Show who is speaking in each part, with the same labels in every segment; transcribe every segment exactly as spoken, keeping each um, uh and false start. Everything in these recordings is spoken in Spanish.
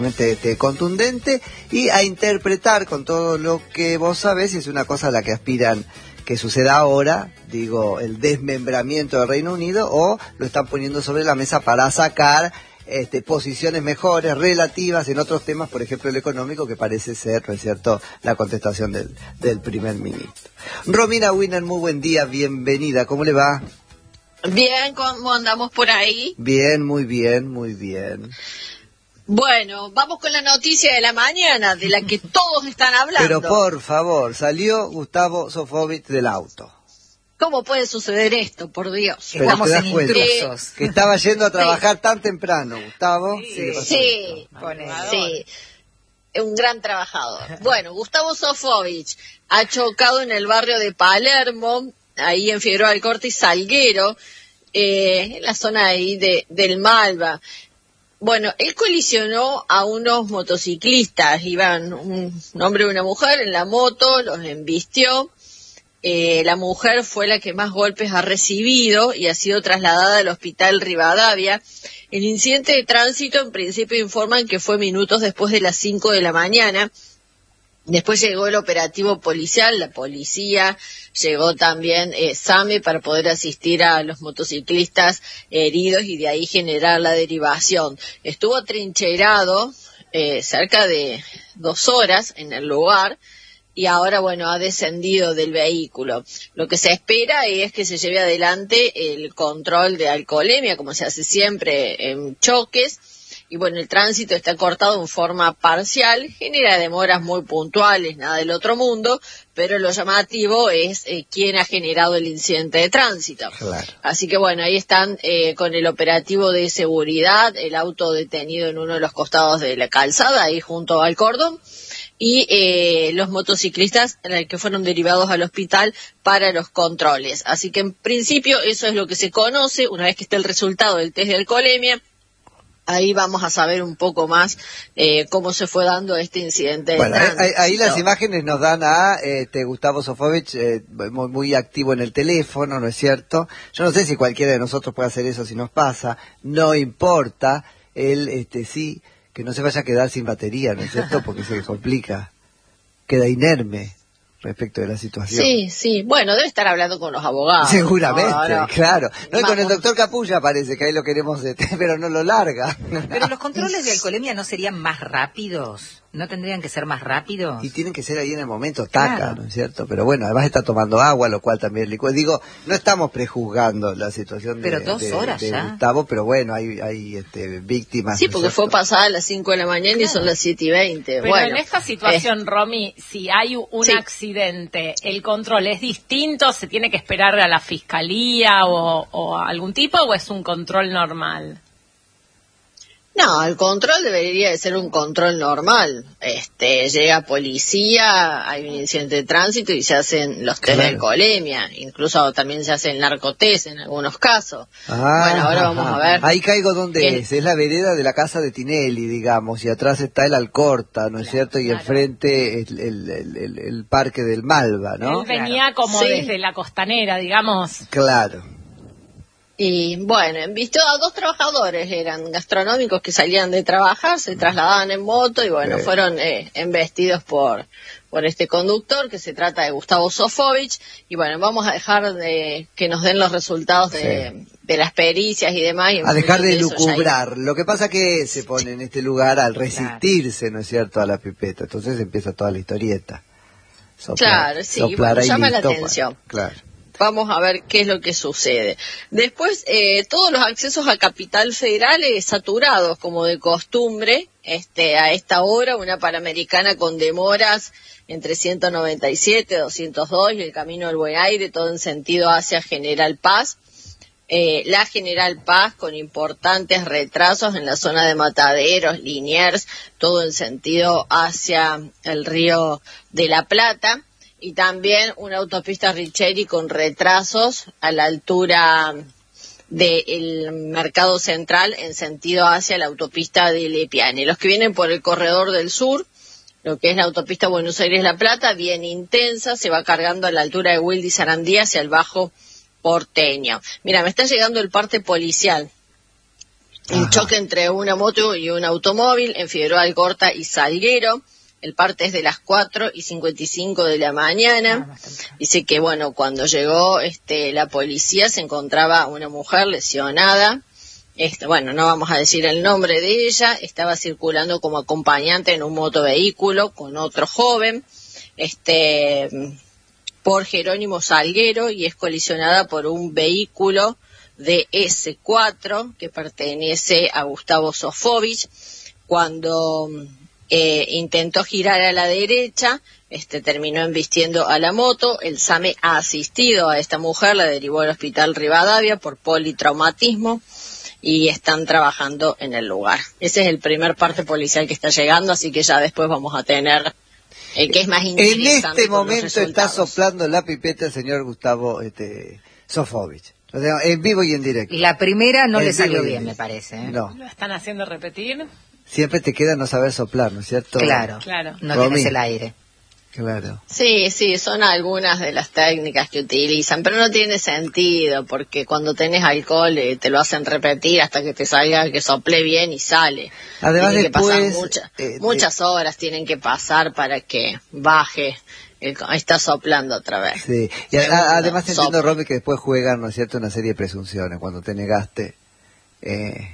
Speaker 1: Este, contundente y a interpretar con todo lo que vos sabés, y es una cosa a la que aspiran que suceda ahora, digo, el desmembramiento del Reino Unido, o lo están poniendo sobre la mesa para sacar este, posiciones mejores, relativas en otros temas, por ejemplo el económico, que parece ser, ¿no es cierto?, la contestación del, del primer ministro. Romina Winner, muy buen día, bienvenida, ¿cómo le va?
Speaker 2: Bien, ¿cómo andamos por ahí?
Speaker 1: Bien, muy bien, muy bien.
Speaker 2: Bueno, vamos con la noticia de la mañana, de la que todos están hablando.
Speaker 1: Pero por favor, salió Gustavo Sofovich del auto.
Speaker 2: ¿Cómo puede suceder esto, por Dios?
Speaker 1: Pero
Speaker 2: Estamos
Speaker 1: te das
Speaker 2: en
Speaker 1: cuenta
Speaker 2: intrusos.
Speaker 1: Que estaba yendo a trabajar sí. tan temprano, Gustavo.
Speaker 2: Sí, sí, sí, un gran trabajador. Bueno, Gustavo Sofovich ha chocado en el barrio de Palermo, ahí en Figueroa Alcorta y Salguero, eh, en la zona ahí de, del Malva. Bueno, él colisionó a unos motociclistas, iban un hombre y una mujer en la moto, los embistió, eh, la mujer fue la que más golpes ha recibido y ha sido trasladada al hospital Rivadavia. El incidente de tránsito en principio informan que fue minutos después de las cinco de la mañana. Después llegó el operativo policial, la policía, llegó también eh, SAME para poder asistir a los motociclistas heridos y de ahí generar la derivación. Estuvo atrincherado eh, cerca de dos horas en el lugar y ahora, bueno, ha descendido del vehículo. Lo que se espera es que se lleve adelante el control de alcoholemia, como se hace siempre en choques. Y bueno, el tránsito está cortado en forma parcial, genera demoras muy puntuales, nada del otro mundo, pero lo llamativo es eh, quién ha generado el incidente de tránsito.
Speaker 1: Claro.
Speaker 2: Así que bueno, ahí están eh, con el operativo de seguridad, el auto detenido en uno de los costados de la calzada, ahí junto al cordón, y eh, los motociclistas que fueron derivados al hospital para los controles. Así que en principio eso es lo que se conoce. Una vez que esté el resultado del test de alcoholemia, ahí vamos a saber un poco más eh, cómo se fue dando este incidente.
Speaker 1: Bueno, ahí, ahí las imágenes nos dan a este, Gustavo Sofovich eh, muy, muy activo en el teléfono, ¿no es cierto? Yo no sé si cualquiera de nosotros puede hacer eso si nos pasa, no importa, él este, sí, que no se vaya a quedar sin batería, ¿no es cierto? Porque se le complica, queda inerme respecto de la situación.
Speaker 2: Sí, sí, bueno, debe estar hablando con los abogados.
Speaker 1: Seguramente,
Speaker 2: no, no.
Speaker 1: claro. No, y
Speaker 2: Vamos.
Speaker 1: con el doctor Capulla parece que ahí lo queremos detener, pero no lo larga.
Speaker 3: Pero los controles de alcoholemia no serían más rápidos, ¿no tendrían que ser más rápidos?
Speaker 1: Y tienen que ser ahí en el momento, taca,
Speaker 3: claro.
Speaker 1: ¿no es cierto? Pero bueno, además está tomando agua, lo cual también licúa. Digo, no estamos prejuzgando la situación de,
Speaker 3: pero dos
Speaker 1: de,
Speaker 3: horas
Speaker 1: de
Speaker 3: ya.
Speaker 1: Gustavo, pero bueno, hay, hay este, víctimas.
Speaker 2: Sí,
Speaker 1: ¿no
Speaker 2: porque fue pasada a las cinco de la mañana claro. y son las siete y veinte.
Speaker 4: Pero
Speaker 2: bueno,
Speaker 4: en esta situación,
Speaker 2: eh,
Speaker 4: Romy, si hay un
Speaker 2: sí.
Speaker 4: accidente, ¿el control es distinto? ¿Se tiene que esperar a la fiscalía o, o a algún tipo o es un control normal?
Speaker 2: No, el control debería de ser un control normal. Este, llega policía, hay un incidente de tránsito y se hacen los test claro. de alcoholemia. Incluso también se hacen narcotest en algunos casos.
Speaker 1: Ah,
Speaker 2: bueno, ahora vamos
Speaker 1: ajá.
Speaker 2: a ver.
Speaker 1: Ahí caigo donde
Speaker 2: ¿Qué?
Speaker 1: es, es la vereda de la casa de Tinelli, digamos, y atrás está el Alcorta, ¿no es
Speaker 4: claro,
Speaker 1: cierto? Y
Speaker 4: claro.
Speaker 1: enfrente el, el, el, el, el parque del Malva, ¿no?
Speaker 4: Él venía como
Speaker 2: sí.
Speaker 4: desde la costanera, digamos.
Speaker 1: Claro.
Speaker 2: Y bueno, vistió a dos trabajadores, eran gastronómicos que salían de trabajar, se trasladaban en moto y bueno, sí. fueron eh, embestidos por por este conductor, que se trata de Gustavo Sofovich. Y bueno, vamos a dejar de que nos den los resultados de, sí. de las pericias y demás. Y
Speaker 1: a dejar de, de
Speaker 2: Ya...
Speaker 1: lucubrar. Lo que pasa que se pone en este lugar al resistirse, ¿no es cierto?, a la pipeta. Entonces empieza toda la historieta.
Speaker 2: Soplar, claro, sí, bueno, llama la atención.
Speaker 1: Claro.
Speaker 2: Vamos a ver qué es lo que sucede. Después, eh, todos los accesos a Capital Federal eh, saturados, como de costumbre, este, a esta hora, una Panamericana con demoras entre ciento noventa y siete, doscientos dos y el Camino del Buen Aire, todo en sentido hacia General Paz. Eh, la General Paz con importantes retrasos en la zona de Mataderos, Liniers, todo en sentido hacia el Río de la Plata. Y también una autopista Richeri con retrasos a la altura del Mercado Central en sentido hacia la autopista de Lepiane. Los que vienen por el corredor del sur, lo que es la autopista Buenos Aires-La Plata, bien intensa, se va cargando a la altura de Wilde y Sarandí hacia el Bajo Porteño. Mira, me está llegando el parte policial. Un choque entre una moto y un automóvil en Figueroa Alcorta y Salguero. El parte es de las cuatro y cincuenta y cinco de la mañana. Dice que, bueno, cuando llegó este, la policía se encontraba una mujer lesionada. Este, bueno, no vamos a decir el nombre de ella. Estaba circulando como acompañante en un motovehículo con otro joven este, por Jerónimo Salguero y es colisionada por un vehículo de ese cuatro que pertenece a Gustavo Sofovich. Cuando eh, intentó girar a la derecha, este terminó embistiendo a la moto. El SAME ha asistido a esta mujer, la derivó al hospital Rivadavia por politraumatismo y están trabajando en el lugar. Ese es el primer parte policial que está llegando, así que ya después vamos a tener el eh, que es más interesante.
Speaker 1: En este momento está soplando la pipeta el señor Gustavo este, Sofovich. O sea, en vivo y en directo.
Speaker 3: La primera no
Speaker 1: en
Speaker 3: le salió bien, me parece. ¿eh?
Speaker 1: No.
Speaker 4: ¿Lo están haciendo repetir?
Speaker 1: Siempre te queda no saber soplar, ¿no es cierto?
Speaker 3: Claro,
Speaker 4: claro.
Speaker 3: No
Speaker 1: Romy.
Speaker 3: tienes el aire.
Speaker 1: Claro.
Speaker 2: Sí, sí, son algunas de las técnicas que utilizan, pero no tiene sentido, porque cuando tenés alcohol eh, te lo hacen repetir hasta que te salga, que sople bien y sale.
Speaker 1: Además
Speaker 2: tienen
Speaker 1: después,
Speaker 2: que pasar mucha,
Speaker 1: eh,
Speaker 2: muchas eh, horas tienen que pasar para que baje. El, está soplando otra vez.
Speaker 1: Sí, y a, a, además entiendo,
Speaker 2: Sopla.
Speaker 1: Romy, que después juegan, ¿no es cierto?, una serie de presunciones cuando te negaste. Eh,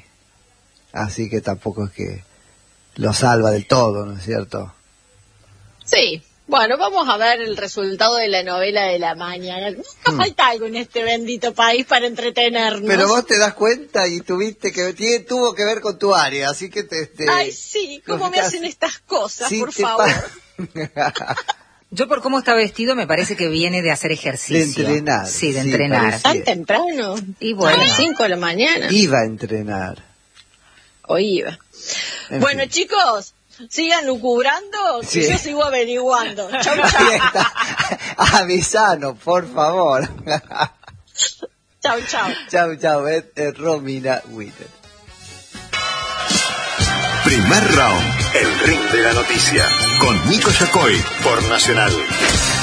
Speaker 1: así que tampoco es que lo salva del todo, ¿no es cierto?
Speaker 2: Sí. Bueno, vamos a ver el resultado de la novela de la mañana. Nunca
Speaker 1: Hmm.
Speaker 2: falta algo en este bendito país para entretenernos.
Speaker 1: Pero vos te das cuenta y tuviste que tiene, tuvo que ver con tu área, así que te... te
Speaker 2: Ay, sí, ¿cómo me hacen estas cosas,
Speaker 1: sí,
Speaker 2: por
Speaker 1: te
Speaker 2: favor?
Speaker 1: pa-
Speaker 3: Yo por cómo está vestido me parece que viene de hacer ejercicio.
Speaker 1: De entrenar.
Speaker 3: Sí, de
Speaker 1: sí,
Speaker 3: entrenar.
Speaker 1: parece.
Speaker 2: ¿Tan temprano?
Speaker 3: Y bueno.
Speaker 2: A las cinco de la mañana.
Speaker 1: Iba a entrenar.
Speaker 2: O iba.
Speaker 1: En
Speaker 2: Bueno,
Speaker 1: fin.
Speaker 2: chicos, sigan lucubrando, que
Speaker 1: Sí.
Speaker 2: yo sigo averiguando. Chau,
Speaker 1: Ahí
Speaker 2: chau.
Speaker 1: está. Avisanos, por favor.
Speaker 2: Chau, chau.
Speaker 1: Chau, chau, es, es Romina Witter.
Speaker 5: Primer round, el ring de la noticia, con Nico Yacoy por Nacional.